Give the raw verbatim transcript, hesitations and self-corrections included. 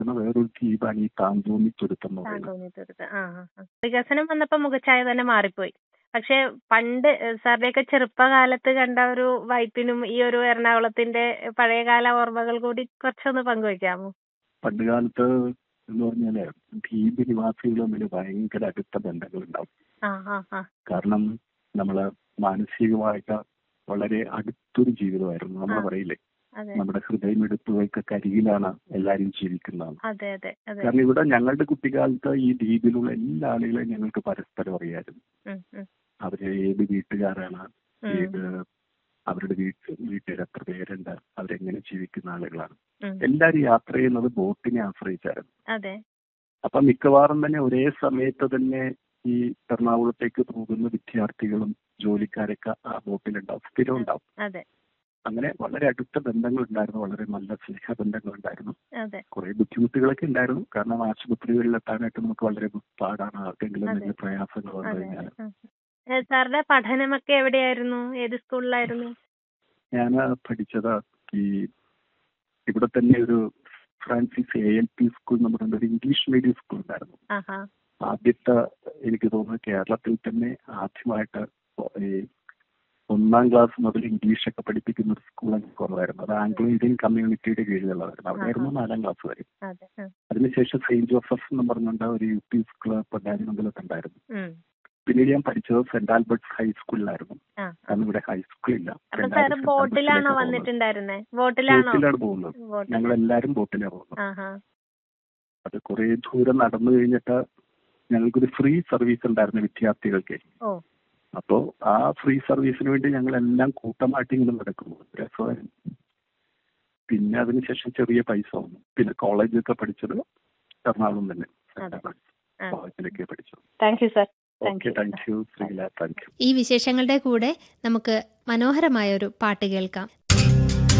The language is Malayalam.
വേറൊരു ദ്വീപാണ് ഈ താന്തോന്നി തുരുത്തം എന്ന് പറയുന്നത്. താന്തോന്നിത്തുരുത്ത്. ആ ആ ആ. വികസനം വന്നപ്പോ മുഖച്ഛായ തന്നെ മാറിപ്പോയി. പക്ഷെ പണ്ട് ഏഹ്, സാറിന്റെയൊക്കെ ചെറുപ്പകാലത്ത് കണ്ട ഒരു വൈപ്പിനും ഈ ഒരു എറണാകുളത്തിന്റെ പഴയകാല ഓർമ്മകൾ കൂടി കുറച്ചൊന്ന് പങ്കുവെക്കാമോ? പണ്ട് കാലത്ത് എന്ന് പറഞ്ഞാല് ദ്വീപ് നിവാസികൾ തമ്മിൽ ഭയങ്കര അടുത്ത ബന്ധങ്ങൾ ഉണ്ടാവും. ആ ആ ആ. കാരണം നമ്മള് മാനസികമായിട്ട് വളരെ അടുത്തൊരു ജീവിതമായിരുന്നു. നമ്മൾ ആ. പറയില്ലേ, അതെ നമ്മുടെ ഹൃദയമിടിപ്പുകൾക്കൊക്കെ അരികിലാണ് എല്ലാവരും ജീവിക്കുന്നത്. അതെ അതെ അതെ. കാരണം ഇവിടെ ഞങ്ങളുടെ കുട്ടിക്കാലത്ത് ഈ ദ്വീപിലുള്ള എല്ലാ ആളുകളെയും ഞങ്ങൾക്ക് പരസ്പരം അറിയായിരുന്നു. ഉം ഉം അവര് ഏത് വീട്ടുകാരാണ്, ഉം ഏത് അവരുടെ വീട്ട് വീട്ടിൽ എത്ര പേരുണ്ട്, അവരെങ്ങനെ ജീവിക്കുന്ന ആളുകളാണ്. ഉം. എല്ലാവരും യാത്ര ചെയ്യുന്നത് ബോട്ടിനെ ആശ്രയിച്ചായിരുന്നു. അതെ. അപ്പൊ മിക്കവാറും തന്നെ ഒരേ സമയത്ത് തന്നെ ഈ എറണാകുളത്തേക്ക് പോകുന്ന വിദ്യാർത്ഥികളും ജോലിക്കാരൊക്കെ ആ ബോട്ടിലുണ്ടാവും, സ്ഥിരം ഉണ്ടാവും. അതെ അങ്ങനെ വളരെ അടുത്ത ബന്ധങ്ങൾ ഉണ്ടായിരുന്നു, വളരെ നല്ല സ്നേഹബന്ധങ്ങൾ ഉണ്ടായിരുന്നു. അതെ കുറെ ബുദ്ധിമുട്ടുകളൊക്കെ ഉണ്ടായിരുന്നു. കാരണം ആശുപത്രികളിൽ എത്താനായിട്ട് നമുക്ക് വളരെ പാടാണ്. ആർക്കെങ്കിലും അതെ എന്തെങ്കിലും പ്രയാസങ്ങൾ വന്നു അതെ കഴിഞ്ഞാൽ. അതെ. ആ. ഏഹ്, സാറിന്റെ പഠനമൊക്കെ എവിടെയായിരുന്നു? ഏത് സ്കൂളിലായിരുന്നു? ഞാൻ പഠിച്ചത് ഈ ഇവിടെ തന്നെ ഒരു Francis A L P school എന്ന് പറയുന്ന ഒരു ഇംഗ്ലീഷ് മീഡിയം സ്കൂൾ ഉണ്ടായിരുന്നു. ആഹാ. ആദ്യത്തെ എനിക്ക് തോന്നുന്നു കേരളത്തിൽ തന്നെ ആദ്യമായിട്ട് ഈ ഒന്നാം ക്ലാസ് മുതൽ ഇംഗ്ലീഷ് ഒക്കെ പഠിപ്പിക്കുന്ന ഒരു സ്കൂൾ എനിക്ക് കുറവായിരുന്നു. അത് ആംഗ്ലോ ഇന്ത്യൻ കമ്മ്യൂണിറ്റിയുടെ കീഴിലുള്ളതായിരുന്നു. അവിടെയായിരുന്നു നാലാം ക്ലാസ് വരെ. അതെ. ആ. അതിനുശേഷം സെയിന്റ് ജോസഫ് എന്ന് പറഞ്ഞുകൊണ്ട് ഒരു യു പി സ്കൂൾ പൊന്നാനിമംഗലത്ത് ഉണ്ടായിരുന്നു. ഉം. പിന്നീട് ഞാൻ പഠിച്ചത് സെന്റ് ആൽബർട്ട്സ് ഹൈസ്കൂളിലായിരുന്നു. ആ. കാരണം ഇവിടെ ഹൈസ്കൂളില്ല. അപ്പൊ സാറ് ബോട്ടിലാണോ വന്നിട്ടുണ്ടായിരുന്നേ? ബോട്ടിലാണോ? ബോട്ടിലാണ് പോകുന്നത്. ബോട്ടിൽ. ഞങ്ങൾ എല്ലാവരും ബോട്ടിലാണ് പോകുന്നത്. ആഹാ. അത് കുറെ ദൂരം നടന്നു കഴിഞ്ഞിട്ട് ഞങ്ങൾക്കൊരു ഫ്രീ സർവീസ് ഉണ്ടായിരുന്നു വിദ്യാർത്ഥികൾക്ക്. ഓ. അപ്പോ ആ ഫ്രീ സർവീസിന് വേണ്ടി ഞങ്ങൾ എല്ലാം കൂട്ടമായിട്ട് ഇങ്ങനെ നടക്കുന്നു. രസമായിരുന്നു. പിന്നെ അതിനുശേഷം ചെറിയ പൈസ വന്നു. പിന്നെ കോളേജൊക്കെ പഠിച്ചത് എറണാകുളം തന്നെ കോളേജിലൊക്കെ പഠിച്ചത്. Thank you sir. Okay, thank you Srila, thank you. ഈ വിശേഷങ്ങളുടെ കൂടെ നമുക്ക് മനോഹരമായ ഒരു പാട്ട് കേൾക്കാം.